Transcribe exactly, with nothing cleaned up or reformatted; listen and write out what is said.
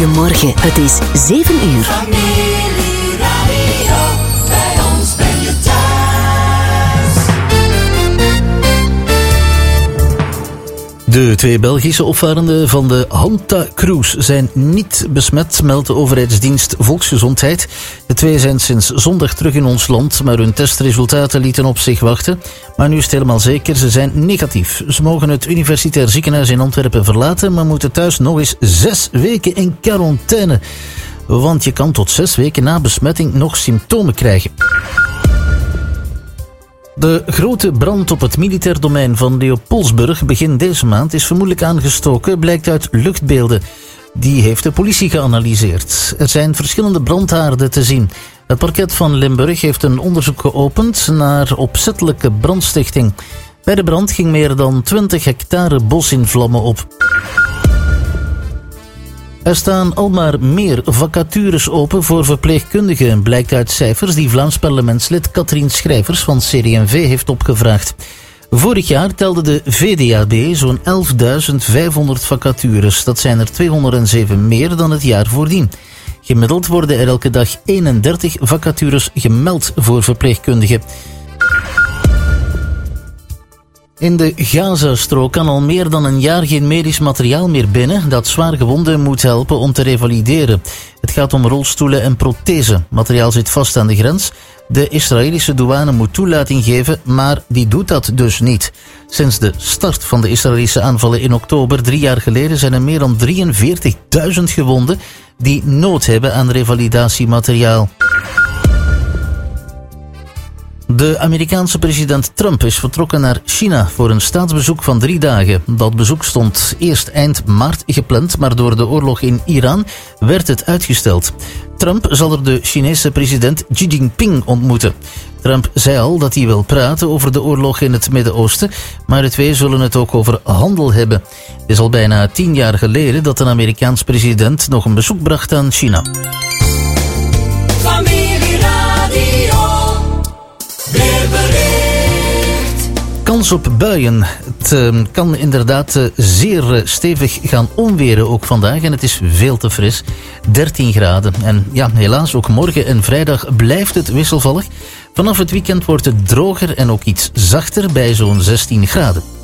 Goedemorgen, het is zeven uur. Familieradio, bij ons ben je thuis. De twee Belgische opvarenden van de Hanta Cruise zijn niet besmet, meldt de overheidsdienst Volksgezondheid. De twee zijn sinds zondag terug in ons land, maar hun testresultaten lieten op zich wachten. Maar nu is het helemaal zeker, ze zijn negatief. Ze mogen het Universitair Ziekenhuis in Antwerpen verlaten, maar moeten thuis nog eens zes weken in quarantaine. Want je kan tot zes weken na besmetting nog symptomen krijgen. De grote brand op het militair domein van Leopoldsburg begin deze maand is vermoedelijk aangestoken, blijkt uit luchtbeelden. Die heeft de politie geanalyseerd. Er zijn verschillende brandhaarden te zien. Het parket van Limburg heeft een onderzoek geopend naar opzettelijke brandstichting. Bij de brand ging meer dan twintig hectare bos in vlammen op. Er staan al maar meer vacatures open voor verpleegkundigen, blijkt uit cijfers die Vlaams parlementslid Katrien Schrijvers van C D en V heeft opgevraagd. Vorig jaar telde de V D A B zo'n elfduizend vijfhonderd vacatures. Dat zijn er tweehonderdzeven meer dan het jaar voordien. Gemiddeld worden er elke dag eenendertig vacatures gemeld voor verpleegkundigen. In de Gazastrook kan al meer dan een jaar geen medisch materiaal meer binnen dat zwaargewonden moet helpen om te revalideren. Het gaat om rolstoelen en prothesen. Materiaal zit vast aan de grens. De Israëlische douane moet toelating geven, maar die doet dat dus niet. Sinds de start van de Israëlische aanvallen in oktober drie jaar geleden zijn er meer dan drieënveertigduizend gewonden die nood hebben aan revalidatiemateriaal. De Amerikaanse president Trump is vertrokken naar China voor een staatsbezoek van drie dagen. Dat bezoek stond eerst eind maart gepland, maar door de oorlog in Iran werd het uitgesteld. Trump zal er de Chinese president Xi Jinping ontmoeten. Trump zei al dat hij wil praten over de oorlog in het Midden-Oosten, maar de twee zullen het ook over handel hebben. Het is al bijna tien jaar geleden dat een Amerikaans president nog een bezoek bracht aan China. Kans op buien. Het uh, kan inderdaad uh, zeer uh, stevig gaan onweren ook vandaag en het is veel te fris. dertien graden. En ja, helaas ook morgen en vrijdag blijft het wisselvallig. Vanaf het weekend wordt het droger en ook iets zachter bij zo'n zestien graden.